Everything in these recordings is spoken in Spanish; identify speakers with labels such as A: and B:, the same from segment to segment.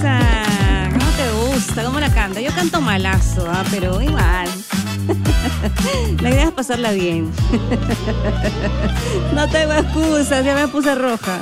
A: esa? ¿Cómo te gusta? ¿Cómo la canta? Yo canto malazo, pero igual. La idea es pasarla bien. No tengo excusas, ya me puse roja.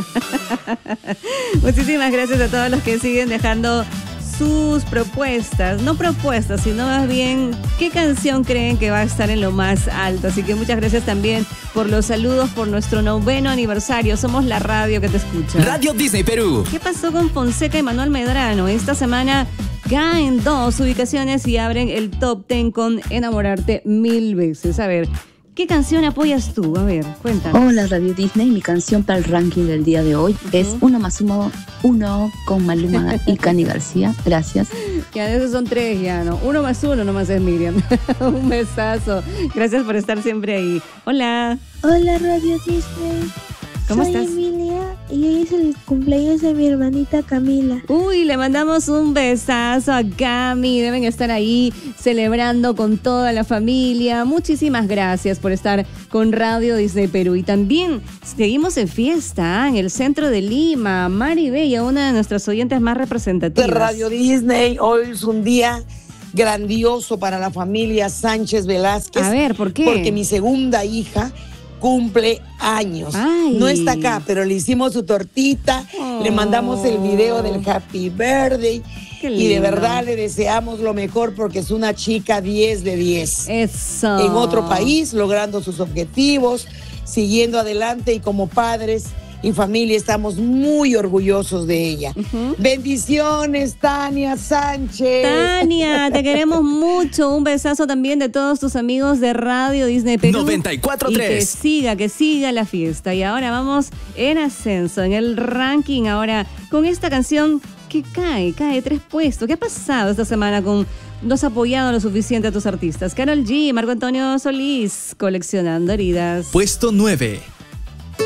A: Muchísimas gracias a todos los que siguen dejando sus propuestas, no propuestas, sino más bien qué canción creen que va a estar en lo más alto. Así que muchas gracias también por los saludos por nuestro 9º aniversario. Somos la radio que te escucha.
B: Radio Disney Perú.
A: ¿Qué pasó con Fonseca y Manuel Medrano? Esta semana caen 2 ubicaciones y abren el top 10 con Enamorarte 1000 veces. A ver, ¿qué canción apoyas tú? A ver, cuéntanos.
C: Hola Radio Disney, mi canción para el ranking del día de hoy es 1 más 1 con Maluma y Cani García. Gracias.
A: Ya de esos son 3 ya, ¿no? 1 más 1 nomás es Miriam. Un besazo. Gracias por estar siempre ahí. Hola.
D: Hola Radio Disney.
A: ¿Cómo
D: Soy
A: estás?
D: Emilia y hoy es el cumpleaños de mi hermanita Camila.
A: Uy, le mandamos un besazo a Cami. Deben estar ahí celebrando con toda la familia. Muchísimas gracias por estar con Radio Disney Perú. Y también seguimos en fiesta en el centro de Lima. Mari Bella, una de nuestras oyentes más representativas.
E: De Radio Disney, hoy es un día grandioso para la familia Sánchez Velázquez.
A: A ver, ¿por qué?
E: Porque mi segunda hija cumple años.
A: Ay.
E: No está acá, pero le hicimos su tortita, le mandamos el video del Happy Birthday
A: Qué
E: y de
A: lindo.
E: verdad le deseamos lo mejor porque es una chica 10 de 10.
A: Eso.
E: En otro país, logrando sus objetivos, siguiendo adelante y como padres y familia estamos muy orgullosos de ella. Bendiciones, Tania Sánchez.
A: Tania, te queremos mucho. Un besazo también de todos tus amigos de Radio Disney Perú.
B: 94.3.
A: Y que siga la fiesta. Y ahora vamos en ascenso, en el ranking ahora, con esta canción que cae 3 puestos. ¿Qué ha pasado esta semana con no has apoyado lo suficiente a tus artistas? Karol G, Marco Antonio Solís, Coleccionando Heridas.
B: Puesto 9.